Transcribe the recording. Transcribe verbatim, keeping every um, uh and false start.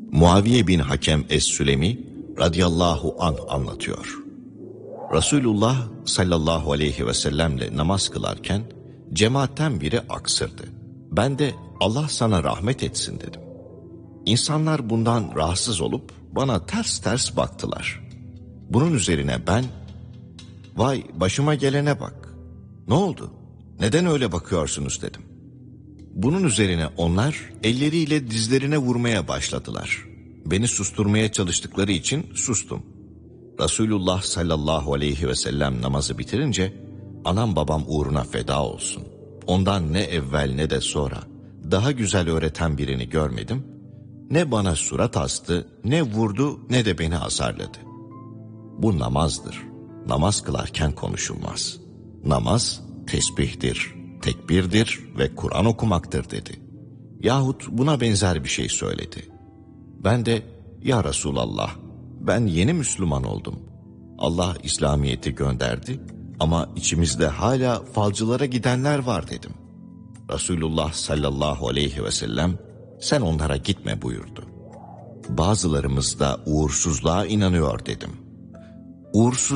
Muaviye bin Hakem Es-Sülemi radıyallahu anh anlatıyor. Resulullah sallallahu aleyhi ve sellemle namaz kılarken cemaatten biri aksırdı. Ben de Allah sana rahmet etsin dedim. İnsanlar bundan rahatsız olup bana ters ters baktılar. Bunun üzerine ben, vay başıma gelene bak, ne oldu, neden öyle bakıyorsunuz dedim. Bunun üzerine onlar elleriyle dizlerine vurmaya başladılar. Beni susturmaya çalıştıkları için sustum. Resulullah sallallahu aleyhi ve sellem namazı bitirince, anam babam uğruna feda olsun, ondan ne evvel ne de sonra daha güzel öğreten birini görmedim. Ne bana surat astı, ne vurdu, ne de beni azarladı. Bu namazdır. Namaz kılarken konuşulmaz. Namaz tesbihtir, tekbirdir ve Kur'an okumaktır dedi. Yahut buna benzer bir şey söyledi. Ben de, ya Resulallah, ben yeni Müslüman oldum. Allah İslamiyet'i gönderdi ama içimizde hala falcılara gidenler var dedim. Resulullah sallallahu aleyhi ve sellem, sen onlara gitme buyurdu. Bazılarımız da uğursuzluğa inanıyor dedim. Uğursuz